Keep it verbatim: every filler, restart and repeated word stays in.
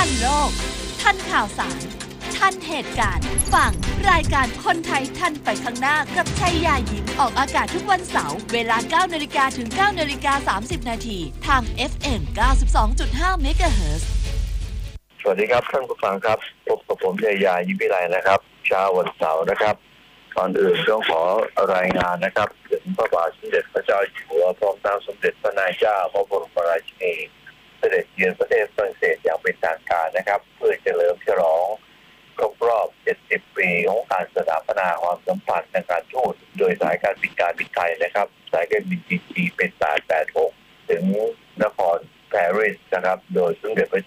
ทันโลกทันข่าวสารทันเหตุการณ์ฟังรายการคนไทยทันไปข้างหน้ากับชัยยายิ้มออกอากาศทุกวันเสาร์เวลา เก้านาฬิกา ถึง เก้านาฬิกาสามสิบ นาทีทาง เอฟ เอ็ม เก้าสิบสองจุดห้า เมกะเฮิรตซ์สวัสดีครับท่านผู้ฟังครับพบกับผมชัยยายิ้มวิไลนะครับเช้าวันเสาร์นะครับก่อนอื่นต้องขอรายงานนะครับถึงพระบาทสมเด็จพระเจ้าอยู่หัวพร้อมทั้งสมเด็จพระนายเจ้าพระบรมราชินีเสด็จเยือนประเทศฝรั่งเศสอย่างเป็นทางการนะครับเพื่อเฉลิมฉลองครบรอบเจ็ดสิบปีของการสถาปนาความสัมพันธ์ทางการทูตโดยสายการบินการบินไทยนะครับสายการบินจีนเป็นแปดแปดหกถึงนครปารีสนะครับโดยสมเด็จพระ